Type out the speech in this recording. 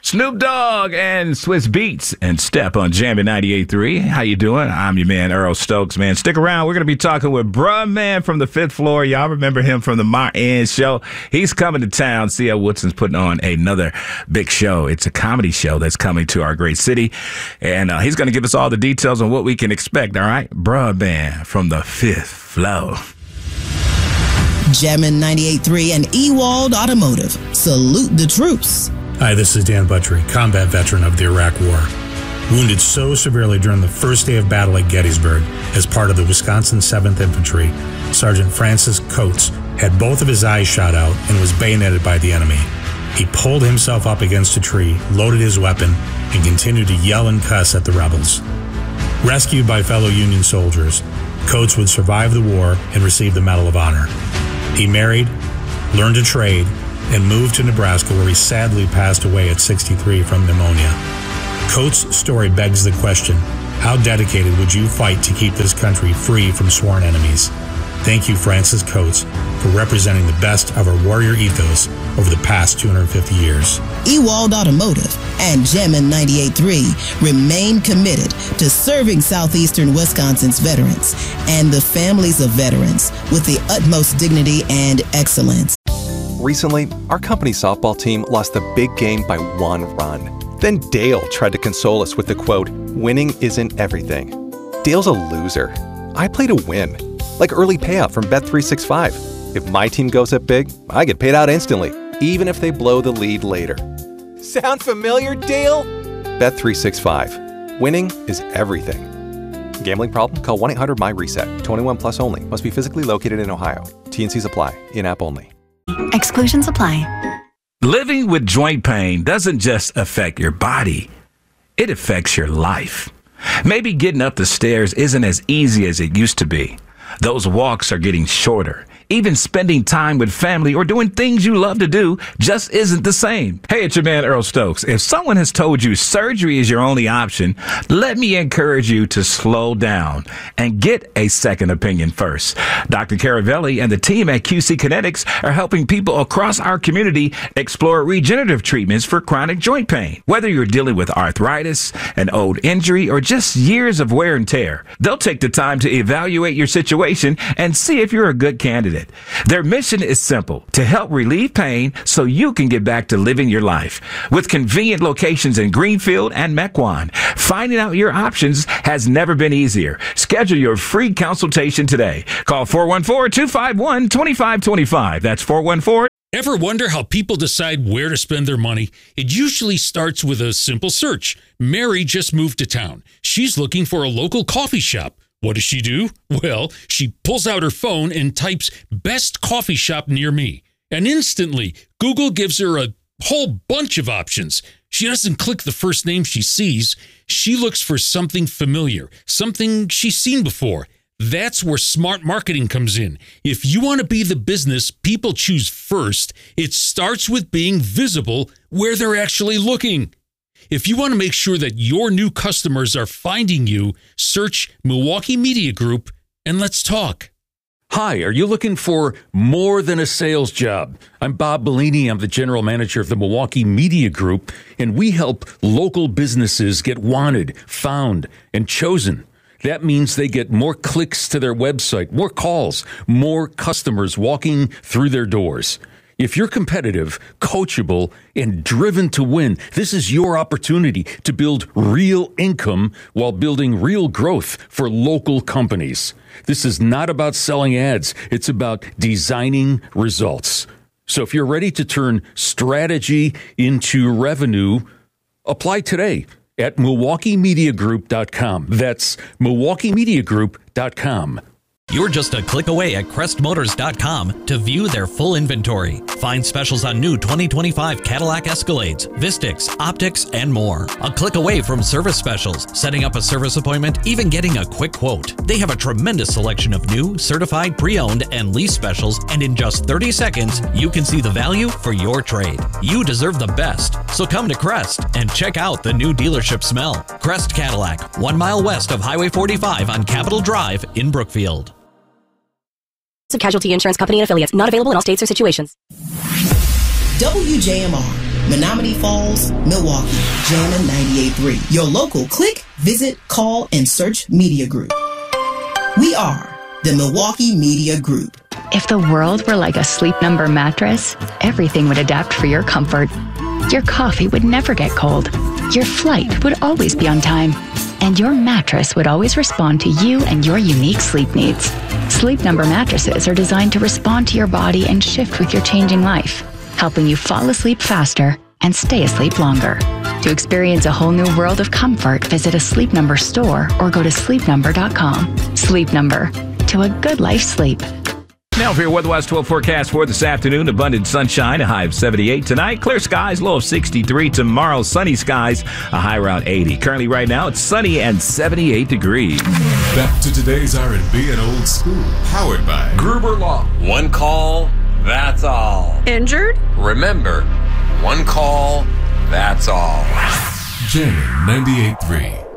Snoop Dogg and Swiss Beats and Step on Jammin' 98.3. How you doing? I'm your man, Earl Stokes, man. Stick around. We're going to be talking with Bruh Man from the Fifth Floor. Y'all remember him from the Martin Show. He's coming to town. C.L. Woodson's putting on another big show. It's a comedy show that's coming to our great city. And he's going to give us all the details on what we can expect, all right? Bruh Man from the Fifth Floor. Jammin' 98.3 and Ewald Automotive. Salute the troops. Hi, this is Dan Buttrey, combat veteran of the Iraq War. Wounded so severely during the first day of battle at Gettysburg as part of the Wisconsin 7th Infantry, Sergeant Francis Coates had both of his eyes shot out and was bayoneted by the enemy. He pulled himself up against a tree, loaded his weapon, and continued to yell and cuss at the rebels. Rescued by fellow Union soldiers, Coates would survive the war and receive the Medal of Honor. He married, learned a trade, and moved to Nebraska, where he sadly passed away at 63 from pneumonia. Coates' story begs the question, how dedicated would you fight to keep this country free from sworn enemies? Thank you, Francis Coates, for representing the best of our warrior ethos over the past 250 years. Ewald Automotive and Jammin' 98.3 remain committed to serving southeastern Wisconsin's veterans and the families of veterans with the utmost dignity and excellence. Recently, our company softball team lost the big game by 1 run. Then Dale tried to console us with the quote, "Winning isn't everything." Dale's a loser. I play to win, like early payout from Bet365. If my team goes up big, I get paid out instantly, even if they blow the lead later. Sound familiar, Dale? Bet365. Winning is everything. Gambling problem? Call 1-800-MY-RESET. 21 plus only. Must be physically located in Ohio. T&Cs apply. In-app only. Exclusions apply. Living with joint pain doesn't just affect your body. It affects your life. Maybe getting up the stairs isn't as easy as it used to be. Those walks are getting shorter. Even spending time with family or doing things you love to do just isn't the same. Hey, it's your man, Earl Stokes. If someone has told you surgery is your only option, let me encourage you to slow down and get a second opinion first. Dr. Caravelli and the team at QC Kinetics are helping people across our community explore regenerative treatments for chronic joint pain. Whether you're dealing with arthritis, an old injury, or just years of wear and tear, they'll take the time to evaluate your situation and see if you're a good candidate. Their mission is simple: to help relieve pain so you can get back to living your life. With convenient locations in Greenfield and Mequon, finding out your options has never been easier. Schedule your free consultation today. Call 414-251-2525. That's 414. Ever wonder how people decide where to spend their money? It usually starts with a simple search. Mary just moved to town. She's looking for a local coffee shop. What does she do? Well, she pulls out her phone and types "best coffee shop near me." And instantly, Google gives her a whole bunch of options. She doesn't click the first name she sees. She looks for something familiar, something she's seen before. That's where smart marketing comes in. If you want to be the business people choose first, it starts with being visible where they're actually looking. If you want to make sure that your new customers are finding you, search Milwaukee Media Group and let's talk. Hi, are you looking for more than a sales job? I'm Bob Bellini. I'm the general manager of the Milwaukee Media Group, and we help local businesses get wanted, found, and chosen. That means they get more clicks to their website, more calls, more customers walking through their doors. If you're competitive, coachable, and driven to win, this is your opportunity to build real income while building real growth for local companies. This is not about selling ads. It's about designing results. So if you're ready to turn strategy into revenue, apply today at MilwaukeeMediaGroup.com. That's MilwaukeeMediaGroup.com. You're just a click away at CrestMotors.com to view their full inventory. Find specials on new 2025 Cadillac Escalades, Vistix, Optics, and more. A click away from service specials, setting up a service appointment, even getting a quick quote. They have a tremendous selection of new, certified, pre-owned, and lease specials, and in just 30 seconds, you can see the value for your trade. You deserve the best, so come to Crest and check out the new dealership smell. Crest Cadillac, 1 mile west of Highway 45 on Capitol Drive in Brookfield. Casualty Insurance Company and affiliates. Not available in all states or situations. WJMR, Menominee Falls, Milwaukee, Jammin' 98.3. Your local click, visit, call, and search media group. We are the Milwaukee Media Group. If the world were like a Sleep Number mattress, everything would adapt for your comfort. Your coffee would never get cold. Your flight would always be on time. And your mattress would always respond to you and your unique sleep needs. Sleep Number mattresses are designed to respond to your body and shift with your changing life, helping you fall asleep faster and stay asleep longer. To experience a whole new world of comfort, visit a Sleep Number store or go to sleepnumber.com. Sleep Number, to a good life sleep. Now for your Weatherwise 12 forecast for this afternoon. Abundant sunshine, a high of 78 tonight. Clear skies, low of 63. Tomorrow, sunny skies, a high around 80. Currently right now, it's sunny and 78 degrees. Back to today's R&B and old school. Powered by Gruber Law. One call, that's all. Injured? Remember, one call, that's all. Jammin' 98.3.